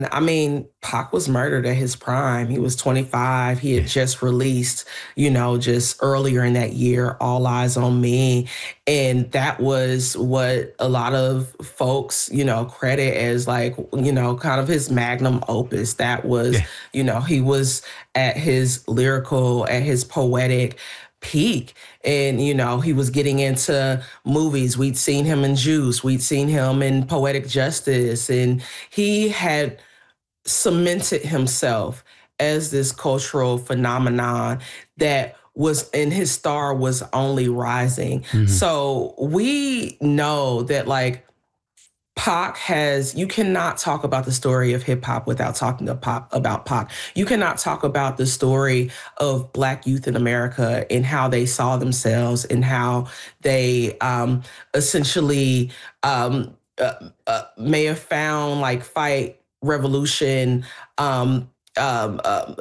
I mean, Pac was murdered at his prime. He was 25. He had Yeah. just released, just earlier in that year, All Eyes on Me. And that was what a lot of folks, credit as like, kind of his magnum opus. That was, Yeah. he was at his lyrical, at his poetic peak. And, he was getting into movies. We'd seen him in Juice. We'd seen him in Poetic Justice. And he had cemented himself as this cultural phenomenon that was, and his star was only rising. Hmm. So we know that like you cannot talk about the story of hip hop without talking about Pac. You cannot talk about the story of Black youth in America and how they saw themselves and how they essentially may have found like fight, revolution, um, um, um,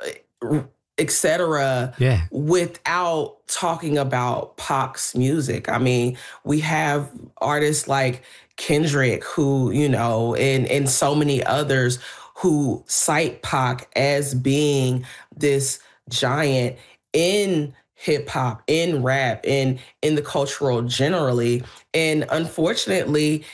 etc., Yeah. without talking about Pac's music. I mean, we have artists like Kendrick, who, and so many others who cite Pac as being this giant in hip hop, in rap, in the cultural generally. And unfortunately,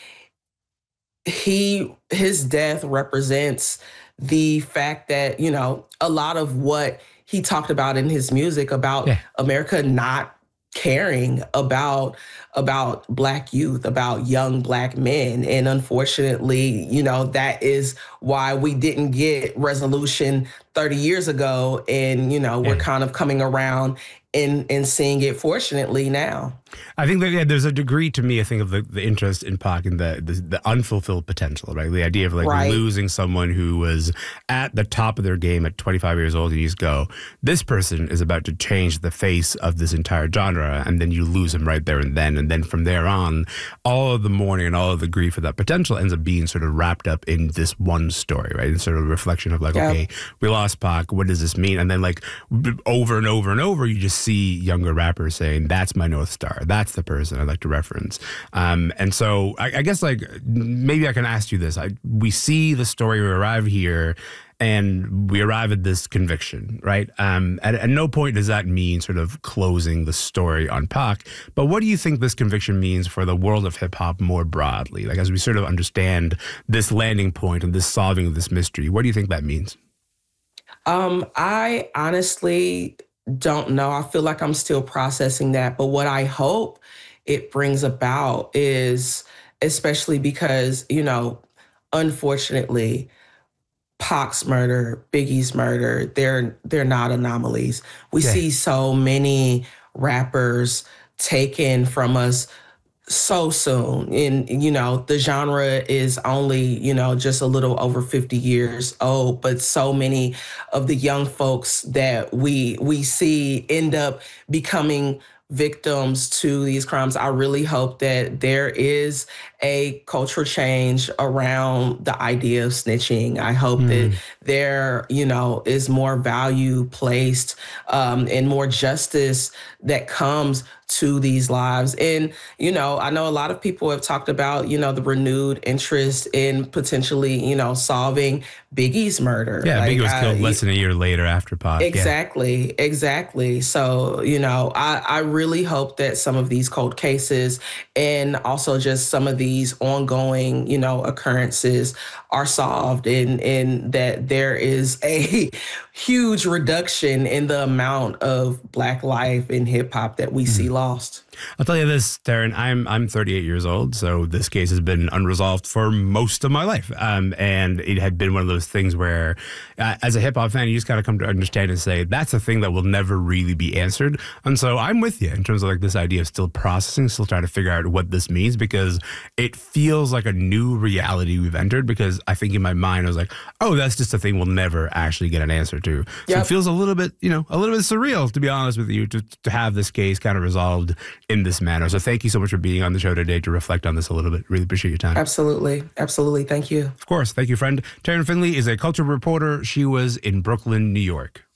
his death represents the fact that, a lot of what he talked about in his music about Yeah. America not caring about Black youth, about young Black men. And unfortunately, that is why we didn't get resolution 30 years ago. And, we're Yeah. kind of coming around and seeing it fortunately now. I think that there's a degree to me. I think of the interest in Pac and the unfulfilled potential, right? The idea of like Right. losing someone who was at the top of their game at 25 years old, and you just go, this person is about to change the face of this entire genre, and then you lose him right there and then from there on, all of the mourning and all of the grief of that potential ends up being sort of wrapped up in this one story, right? And sort of a reflection of like, Yeah. okay, we lost Pac. What does this mean? And then like over and over and over, you just see younger rappers saying, that's my North Star. That's the person I'd like to reference. And so I guess like maybe I can ask you this. We see the story, we arrive here, and we arrive at this conviction, right? At no point does that mean sort of closing the story on Pac. But what do you think this conviction means for the world of hip hop more broadly? Like as we sort of understand this landing point and this solving of this mystery, what do you think that means? I honestly don't know. I feel like I'm still processing that. But what I hope it brings about is, especially because, unfortunately, Pac's murder, Biggie's murder, they're not anomalies. We Yeah. see so many rappers taken from us so soon. And, the genre is only, just a little over 50 years old, but so many of the young folks that we see end up becoming victims to these crimes. I really hope that there is a cultural change around the idea of snitching. I hope that there, is more value placed and more justice that comes to these lives. And, I know a lot of people have talked about, the renewed interest in potentially, solving Biggie's murder. Yeah, Like, Biggie was killed less than a year later after Pac. Yeah. exactly. So, I really hope that some of these cold cases and also just some of these ongoing, occurrences are solved and that there is a huge reduction in the amount of Black life in hip hop that we see lost. I'll tell you this, Darren, I'm 38 years old, so this case has been unresolved for most of my life. And it had been one of those things where, as a hip hop fan, you just got to come to understand and say, that's a thing that will never really be answered. And so I'm with you in terms of like this idea of still processing, still trying to figure out what this means, because it feels like a new reality we've entered, because I think in my mind, I was like, oh, that's just a thing we'll never actually get an answer to. So Yep. it feels a little bit, a little bit surreal, to be honest with you, to have this case kind of resolved in this manner. So thank you so much for being on the show today to reflect on this a little bit. Really appreciate your time. Absolutely. Thank you. Of course. Thank you, friend. Taryn Finley is a culture reporter. She was in Brooklyn, New York.